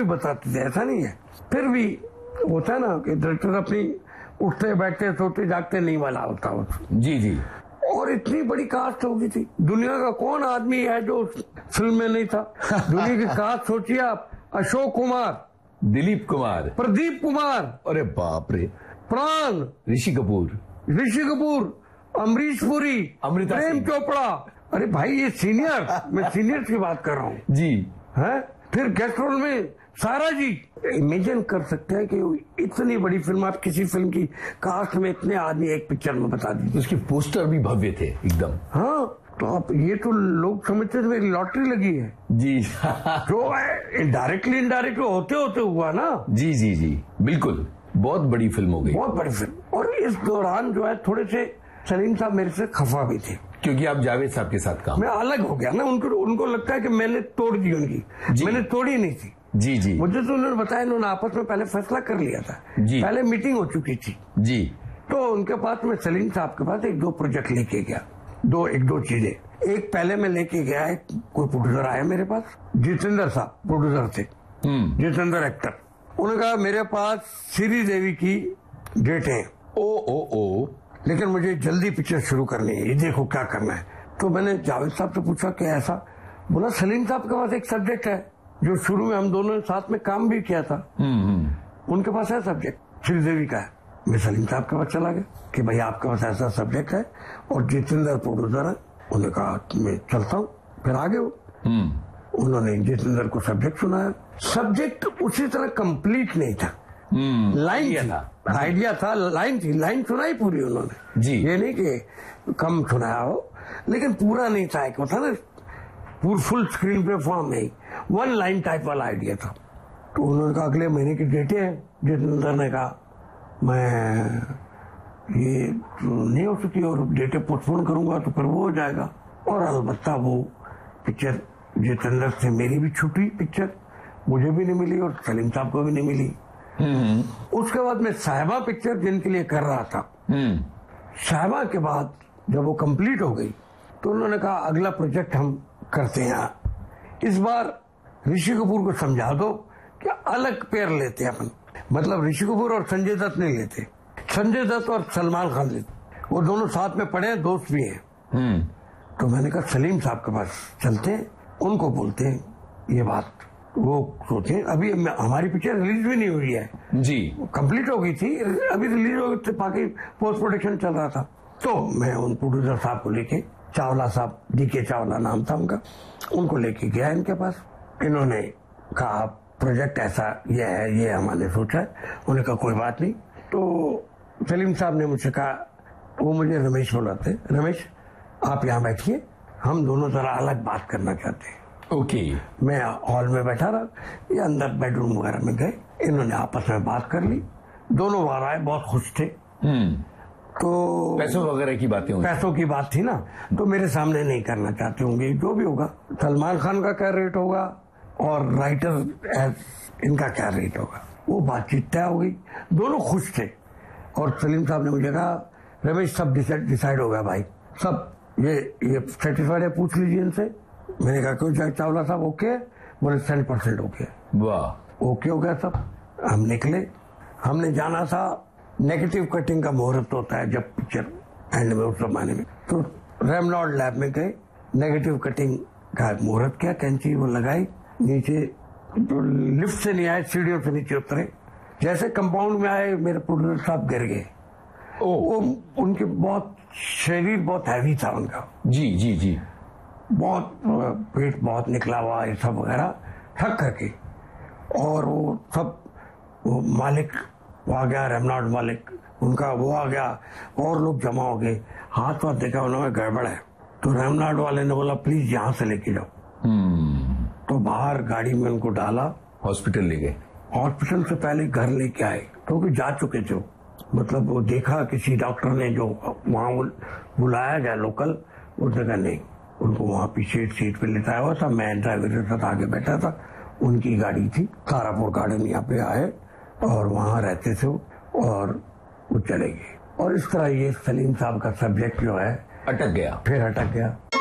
भी बताते थे, ऐसा नहीं है। फिर भी होता है ना कि डायरेक्टर अपनी उठते बैठते सोते जागते नहीं वाला होता हो। जी जी। और इतनी बड़ी कास्ट होगी थी, दुनिया का कौन आदमी है जो फिल्म में नहीं था। दुनिया की कास्ट सोचिए आप, अशोक कुमार, दिलीप कुमार, प्रदीप कुमार, अरे बाप रे, प्राण, ऋषि कपूर, अमरीश पुरी, अमृता प्रेम सिंह। चोपड़ा। अरे भाई ये सीनियर, मैं सीनियर की बात कर रहा हूँ जी। है। फिर गेस्ट रोल में सारा जी। इमेजिन कर सकते हैं कि इतनी बड़ी फिल्म, आप किसी फिल्म की कास्ट में इतने आदमी एक पिक्चर में बता दीजिए। उसके पोस्टर भी भव्य थे एकदम। हाँ, तो आप ये तो लोग समझते थे मेरी लॉटरी लगी है जी। जो डायरेक्टली इनडायरेक्टली होते होते हुआ ना। जी जी जी, बिल्कुल, बहुत बड़ी फिल्म हो गई, बहुत बड़ी फिल्म। और इस दौरान जो है थोड़े से सलीम साहब मेरे से खफा भी थे, क्योंकि आप जावेद साहब के साथ काम। मैं अलग हो गया ना, उनको लगता है कि मैंने तोड़ दी उनकी, मैंने तोड़ी नहीं थी। जी जी। मुझे तो उन्होंने बताया, इन्होंने आपस में पहले फैसला कर लिया था जी। पहले मीटिंग हो चुकी थी जी। तो उनके पास मैं सलीम साहब के पास एक दो प्रोजेक्ट लेके गया, एक दो चीजें। एक पहले मैं लेके गया, कोई प्रोड्यूसर आया मेरे पास, जितेंद्र साहब प्रोड्यूसर थे, जितेंद्र एक्टर। उन्होंने कहा मेरे पास श्री देवी की डेट है, ओ लेकिन मुझे जल्दी पिक्चर शुरू करनी है, ये देखो क्या करना है। तो मैंने जावेद साहब से पूछा कि ऐसा, बोला सलीम साहब के पास एक सब्जेक्ट है जो शुरू में हम दोनों ने साथ में काम भी किया था, उनके पास है सब्जेक्ट, श्रीदेवी का है। मैं सलीम साहब के पास चला गया कि भाई आपके पास ऐसा सब्जेक्ट है और जितेंद्र प्रोड्यूसर है। उन्होंने कहा मैं चलता हूँ। फिर आगे उन्होंने जितेंद्र को सब्जेक्ट सुनाया। सब्जेक्ट उसी तरह कंप्लीट नहीं था, लाइन था, आइडिया था, लाइन थी, लाइन सुनाई पूरी उन्होंने जी। ये नहीं कि कम सुनाया हो, लेकिन पूरा नहीं था। एक था ना पूरा फुल स्क्रीन पे फॉर्म नहीं, वन लाइन टाइप वाला आइडिया था। तो उन्होंने कहा अगले महीने की डेटें हैं। जितेंद्र ने कहा मैं ये नहीं हो सकती और डेटें पोस्टपोन करूंगा तो फिर वो हो जाएगा। और अलबत्ता वो पिक्चर जितेंद्र से मेरी भी छुट्टी, पिक्चर मुझे भी नहीं मिली और सलीम साहब को भी नहीं मिली। उसके बाद मैं साहिबा पिक्चर जिनके लिए कर रहा था, साहिबा के बाद जब वो कंप्लीट हो गई तो उन्होंने कहा अगला प्रोजेक्ट हम करते हैं। इस बार ऋषि कपूर को समझा दो कि अलग पेयर लेते हैं अपन, मतलब ऋषि कपूर और संजय दत्त नहीं लेते, संजय दत्त और सलमान खान लेते, वो दोनों साथ में पढ़े हैं, दोस्त भी हैं। तो मैंने कहा सलीम साहब के पास चलते हैं, उनको बोलते हैं ये बात, वो सोचे। अभी हमारी पिक्चर रिलीज भी नहीं हुई है जी, कंप्लीट हो गई थी, अभी रिलीज हो गई थी, बाकी पोस्ट प्रोडक्शन चल रहा था। तो मैं उन प्रोड्यूसर साहब को लेके, चावला साहब, डीके चावला नाम था उनका, उनको लेके गया इनके पास। इन्होंने कहा प्रोजेक्ट ऐसा ये है, ये हमने सोचा है। उन्होंने कहा कोई बात नहीं। तो सलीम साहब ने मुझसे कहा, वो मुझे रमेश बुलाते, रमेश आप यहाँ बैठिए, हम दोनों जरा अलग बात करना चाहते हैं। ओके। मैं हॉल में बैठा रहा, ये अंदर बेडरूम वगैरह में गए, इन्होंने आपस में बात कर ली, दोनों बार आए, बहुत खुश थे। तो पैसों वगैरह की बातें हुई, पैसों की बात थी ना, तो मेरे सामने नहीं करना चाहते होंगे, जो भी होगा सलमान खान का क्या रेट होगा और राइटर इनका क्या रेट होगा, वो बातचीत तय हो गई। दोनों खुश थे। और सलीम साहब ने मुझे कहा रमेश सब डिसाइड हो गया भाई, सब ये सेटिस्फाइड है, पूछ लीजिए इनसे। मैंने कहा क्यों चावला साहब ओके है? बोले 100% ओके। वाह, ओके हो गया सब। हम निकले, हमने जाना था, नेगेटिव कटिंग का मुहूर्त होता है जब पिक्चर एंड में, उस जमाने में। तो रेमनॉल्ड लैब में गए, नेगेटिव कटिंग का मुहूर्त किया, कैंची वो लगाई, नीचे तो लिफ्ट से नहीं आए, सीढ़ियों से नीचे उतरे, जैसे कंपाउंड में आए मेरे प्रोड्यूसर साहब गिर गए। वो उनके बहुत शरीर बहुत हैवी था उनका, जी जी जी, बहुत पेट बहुत निकला हुआ, ये सब वगैरह थक करके। और वो सब, वो मालिक वो आ गया, रेमनॉल्ड मालिक उनका वो आ गया, और लोग जमा हो गए, हाथ वाथ देखा उन्होंने गड़बड़ है। तो रेमनॉल्ड वाले ने बोला प्लीज यहाँ से लेके जाओ। तो बाहर गाड़ी में उनको डाला, हॉस्पिटल ले गए। हॉस्पिटल से पहले घर लेके आए, क्योंकि जा चुके थे वो, मतलब वो देखा किसी डॉक्टर ने जो वहां बुलाया गया लोकल, उसने कहा नहीं, उनको वहां पीछे सीट पे लेटाया हुआ था, मैं ड्राइवर के साथ आगे बैठा था, उनकी गाड़ी थी, तारापुर गार्डन यहाँ पे आए और वहां रहते थे और वो चले गए। और इस तरह ये सलीम साहब का सब्जेक्ट जो है अटक गया, फिर अटक गया।